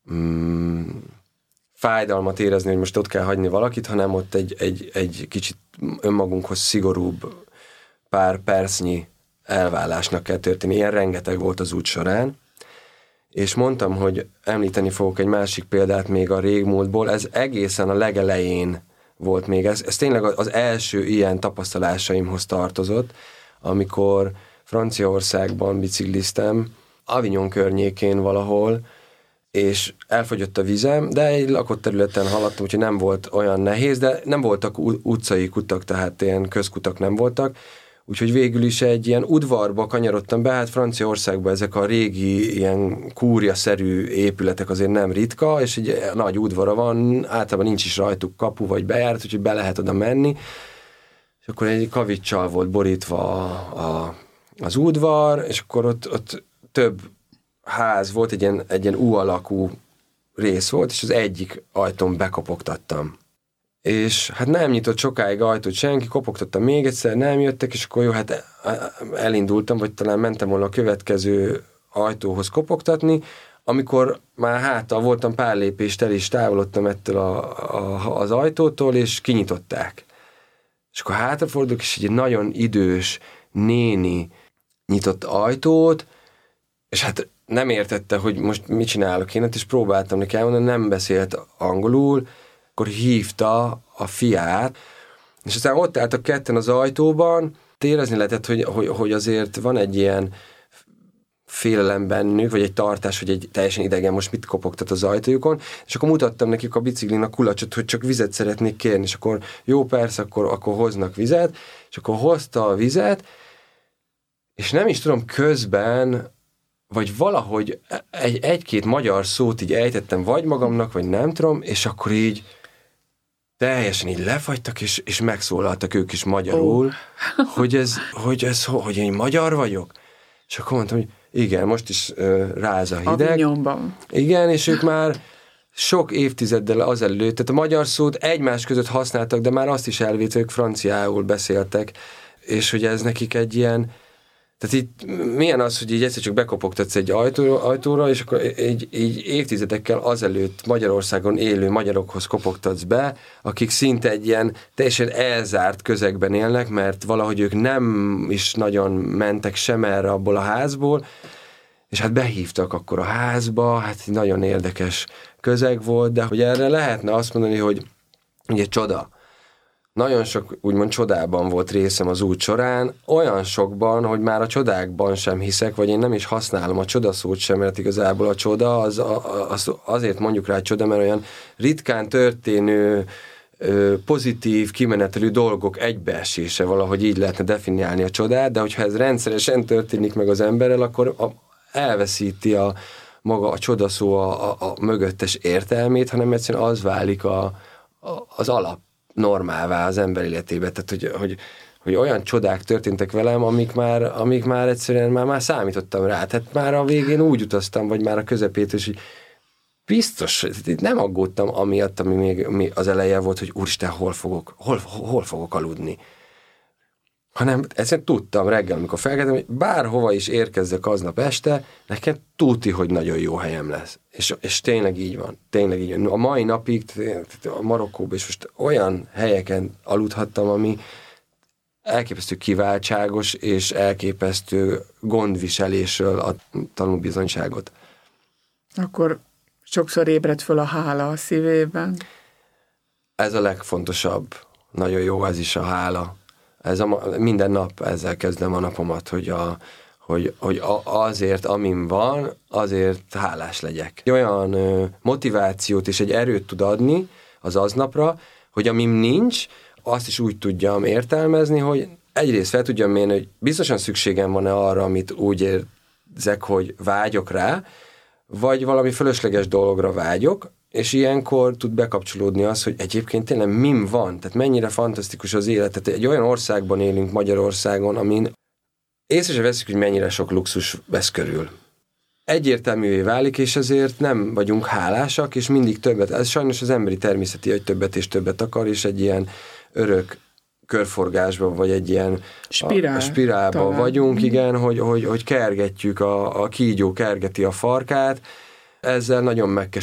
fájdalmat érezni, hogy most ott kell hagyni valakit, hanem ott egy kicsit önmagunkhoz szigorúbb pár percnyi elválásnak kell történni. Ilyen rengeteg volt az út során. És mondtam, hogy említeni fogok egy másik példát még a régmúltból. Ez egészen a legelején volt még. Ez tényleg az első ilyen tapasztalásaimhoz tartozott, amikor Franciaországban bicikliztem, Avignon környékén valahol, és elfogyott a vizem, de egy lakott területen haladtam, úgyhogy nem volt olyan nehéz, de nem voltak utcai kutak, tehát ilyen közkutak nem voltak, úgyhogy végül is egy ilyen udvarba kanyarodtam be, hát Franciaországban ezek a régi ilyen kúria-szerű épületek azért nem ritka, és egy nagy udvara van, általában nincs is rajtuk kapu vagy bejárat, úgyhogy be lehet oda menni, és akkor egy kaviccsal volt borítva az udvar, és akkor ott több ház volt, egy ilyen U-alakú rész volt, és az egyik ajtón bekopogtattam. És hát nem nyitott sokáig ajtót senki, kopogtattam még egyszer, nem jöttek, és akkor jó, hát elindultam, vagy talán mentem volna a következő ajtóhoz kopogtatni, amikor már háttal voltam pár lépést el, és távolodtam ettől az ajtótól, és kinyitották. És akkor hátrafordulok, és egy nagyon idős néni nyitott ajtót, és hát nem értette, hogy most mit csinálok én, és próbáltam neki elmondani, nem beszélt angolul, akkor hívta a fiát, és aztán ott álltak ketten az ajtóban, érezni lehetett, hogy azért van egy ilyen félelem bennük, vagy egy tartás, hogy egy teljesen idegen most mit kopogtat az ajtójukon, és akkor mutattam nekik a biciklin a kulacsot, hogy csak vizet szeretnék kérni, és akkor jó, persze, akkor hoznak vizet, és akkor hozta a vizet, és nem is tudom, közben vagy valahogy egy-két magyar szót így ejtettem, vagy magamnak, vagy nem tudom, és akkor így teljesen így lefagytak, és megszólaltak ők is magyarul, hogy én magyar vagyok. És akkor mondtam, hogy igen, most is ráz a hideg. Avignonban. Igen, és ők már sok évtizeddel azelőtt, tehát a magyar szót egymás között használtak, de már azt is elvétve, ők franciául beszéltek, és hogy ez nekik egy ilyen. Tehát itt milyen az, hogy így egyszer csak bekopogtatsz egy ajtóra, és akkor így évtizedekkel azelőtt Magyarországon élő magyarokhoz kopogtatsz be, akik szinte egy ilyen teljesen elzárt közegben élnek, mert valahogy ők nem is nagyon mentek sem erre abból a házból, és hát behívtak akkor a házba, hát nagyon érdekes közeg volt, de hogy erre lehetne azt mondani, hogy ugye csoda. Nagyon sok úgymond csodában volt részem az út során, olyan sokban, hogy már a csodákban sem hiszek, vagy én nem is használom a csodaszót sem, mert igazából a csoda azért mondjuk rá csoda, mert olyan ritkán történő, pozitív, kimenetelű dolgok egybeesése, valahogy így lehetne definiálni a csodát, de hogyha ez rendszeresen történik meg az emberrel, akkor elveszíti maga a csodaszó a mögöttes értelmét, hanem egyszerűen az válik az alap normálvá az ember életébe, tehát hogy olyan csodák történtek velem, amik már egyszerűen már számítottam rá, tehát már a végén úgy utaztam, vagy már a közepétől, hogy biztos, nem aggódtam amiatt, ami még az eleje volt, hogy úristen, hol fogok aludni. Hanem egyszerűen tudtam reggel, amikor felkeltem, hogy bárhova is érkezzek aznap este, nekem tuti, hogy nagyon jó helyem lesz. És tényleg így van. A mai napig a Marokkóban is most olyan helyeken aludhattam, ami elképesztő kiváltságos és elképesztő gondviselésről ad tanúbizonyságot. Akkor sokszor ébred föl a hála a szívében. Ez a legfontosabb. Nagyon jó, ez is a hála. Minden nap ezzel kezdem a napomat, hogy azért, amin van, azért hálás legyek. Olyan motivációt és egy erőt tud adni az aznapra, hogy amim nincs, azt is úgy tudjam értelmezni, hogy egyrészt fel tudjam mérni, hogy biztosan szükségem van-e arra, amit úgy érzek, hogy vágyok rá, vagy valami fölösleges dologra vágyok, és ilyenkor tud bekapcsolódni az, hogy egyébként tényleg mim van, tehát mennyire fantasztikus az élet. Tehát egy olyan országban élünk, Magyarországon, amin észre se veszik, hogy mennyire sok luxus vesz körül. Egyértelművé válik, és ezért nem vagyunk hálásak, és mindig többet. Ez sajnos az emberi természeti, hogy többet és többet akar, és egy ilyen örök körforgásban, vagy egy ilyen spirálban vagyunk, igen, hogy kergetjük, a kígyó kergeti a farkát, ezzel nagyon meg kell